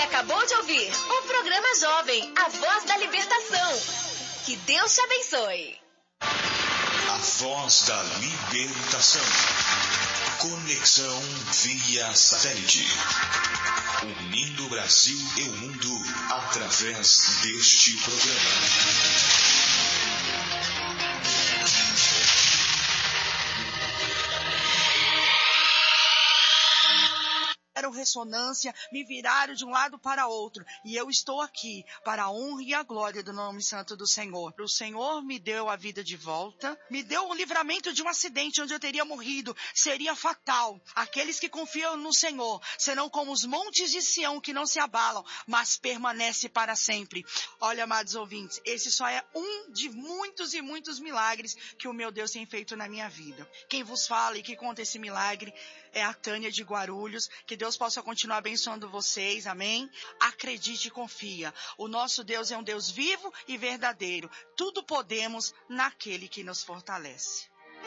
acabou de ouvir o programa Jovem, a voz da libertação. Que Deus te abençoe. A voz da libertação. Conexão via satélite. Unindo o Brasil e o mundo através deste programa. Ressonância, me viraram de um lado para outro, e eu estou aqui para a honra e a glória do nome santo do Senhor. O Senhor me deu a vida de volta, me deu o livramento de um acidente onde eu teria morrido, seria fatal. Aqueles que confiam no Senhor serão como os montes de Sião que não se abalam, mas permanece para sempre. Olha, amados ouvintes, esse só é um de muitos e muitos milagres que o meu Deus tem feito na minha vida. Quem vos fala e que conta esse milagre é a Tânia de Guarulhos. Que Deus possa continuar abençoando vocês, amém? Acredite e confia. O nosso Deus é um Deus vivo e verdadeiro. Tudo podemos naquele que nos fortalece.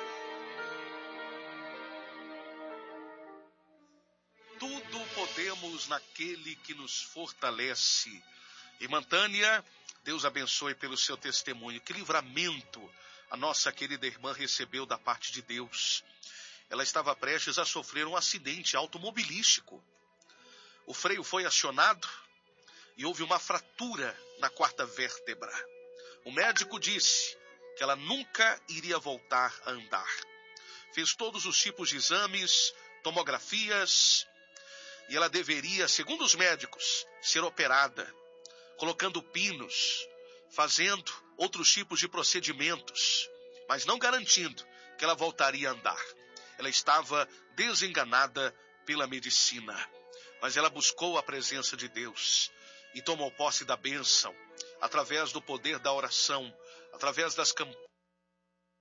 Tudo podemos naquele que nos fortalece. Irmã Tânia, Deus abençoe pelo seu testemunho. Que livramento a nossa querida irmã recebeu da parte de Deus. Ela estava prestes a sofrer um acidente automobilístico. O freio foi acionado e houve uma fratura na quarta vértebra. O médico disse que ela nunca iria voltar a andar. Fez todos os tipos de exames, tomografias, e ela deveria, segundo os médicos, ser operada, colocando pinos, fazendo outros tipos de procedimentos, mas não garantindo que ela voltaria a andar. Ela estava desenganada pela medicina, mas ela buscou a presença de Deus e tomou posse da bênção através do poder da oração, através das campanhas